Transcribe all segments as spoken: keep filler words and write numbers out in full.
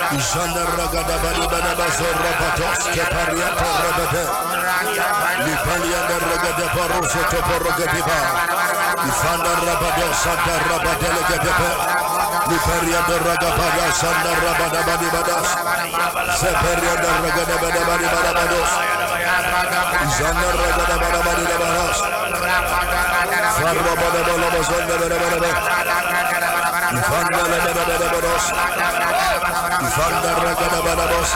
Janda ragada bani bana bazorra patos ke pariato rabede. Lipalia da ragada paruso to porogadiba. Ifanda rabado santa rabadele gedepe. Lipalia da ragada santa rabada bani badas. Seperia da ragada bani bani bados. Janda ragada bani bani badas. Farra bana bana bazonda bana bana. Ifanda la bana bana bados. Ifanda ragada bana bados.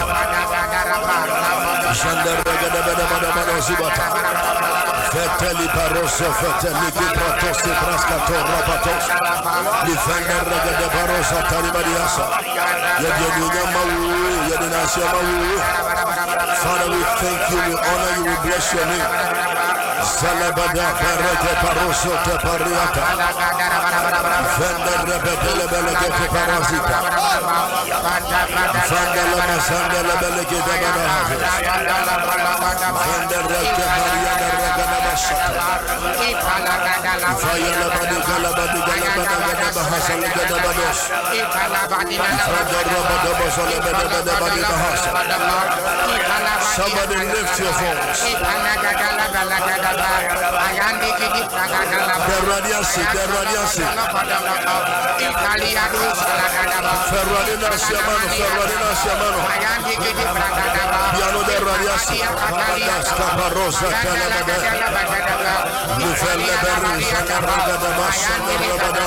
Janda ragada bana bana bados ibata. Feteli paroso feteli gipratos praskato rapatos. Ifanda ragada barosa tali mariasa. Yedunya mawu yedinasya mawu. Father, we thank you, we honor you, we bless your name. Salabada parete paroso te pariata. Fenda rebele belege te parasita. Fenda la masanda la belege de banahaves. Fenda rete pariada ragana basata. Faya la badi gala badi gala bada gada bahasa le gada bados. Fenda rabada basale bada bada badi bahasa. Somebody lift your voice. The radiasi, the radiasi. Ferradina Siamano, Ferradina Siamano. Piano de radiasi. Das Caparosa, Calamada. Lufelle Berry, Sanaraga, the Massa, the Rabada.